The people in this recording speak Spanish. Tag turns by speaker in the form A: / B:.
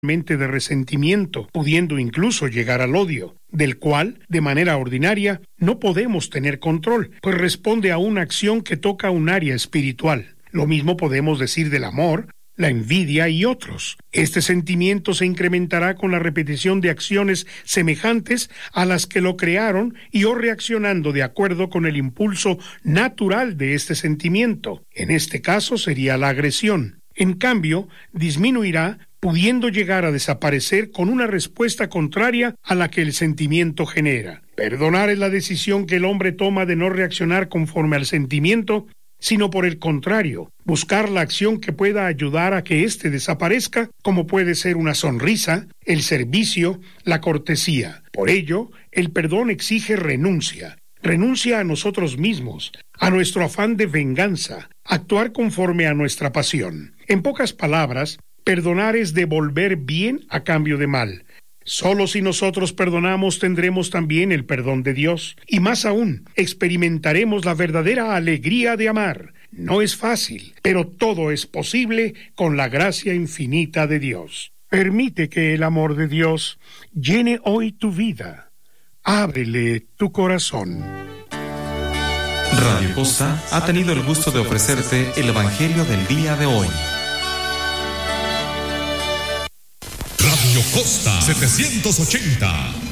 A: de resentimiento, pudiendo incluso llegar al odio, del cual, de manera ordinaria, no podemos tener control, pues responde a una acción que toca un área espiritual. Lo mismo podemos decir del amor, la envidia y otros. Este sentimiento se incrementará con la repetición de acciones semejantes a las que lo crearon y o reaccionando de acuerdo con el impulso natural de este sentimiento. En este caso sería la agresión. En cambio, disminuirá, pudiendo llegar a desaparecer con una respuesta contraria a la que el sentimiento genera. Perdonar es la decisión que el hombre toma de no reaccionar conforme al sentimiento, sino por el contrario, buscar la acción que pueda ayudar a que éste desaparezca, como puede ser una sonrisa, el servicio, la cortesía. Por ello, el perdón exige renuncia a nosotros mismos, a nuestro afán de venganza, actuar conforme a nuestra pasión. En pocas palabras, perdonar es devolver bien a cambio de mal. Solo si nosotros perdonamos tendremos también el perdón de Dios, y más aún, experimentaremos la verdadera alegría de amar. No es fácil, pero todo es posible con la gracia infinita de Dios. Permite que el amor de Dios llene hoy tu vida. Ábrele tu corazón.
B: Radio Costa ha tenido el gusto de ofrecerte el Evangelio del día de hoy.
C: Radio Costa 780.